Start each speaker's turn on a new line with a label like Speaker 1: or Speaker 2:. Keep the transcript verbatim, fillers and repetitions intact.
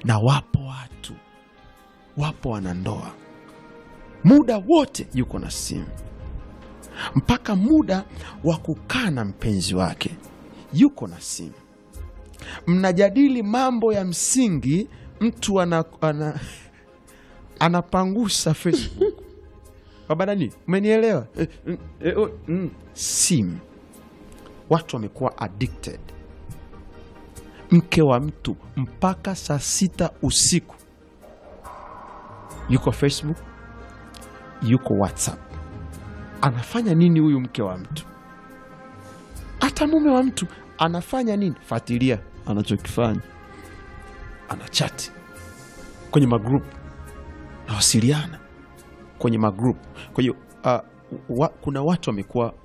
Speaker 1: Na wapo watu, wapo wanandoa, muda wote yuko na simu, mpaka muda wa kukaa na mpenzi wake yuko na simu. Mnajadili mambo ya msingi, mtu ana, ana, anapangusa Facebook. Baba nini? Umenielewa? Eh, eh, oh, mm. Simu. Watu wamekuwa addicted. Mke wa mtu mpaka saa sita usiku yuko Facebook, yuko WhatsApp. Anafanya nini huyu mke wa mtu? Hata mume wa mtu anafanya nini? Fuatilia anachokifanya. Anachati kwenye magroup, nawasiliana kwenye magroup. Kwa hiyo uh, wa, kuna watu wamekuwa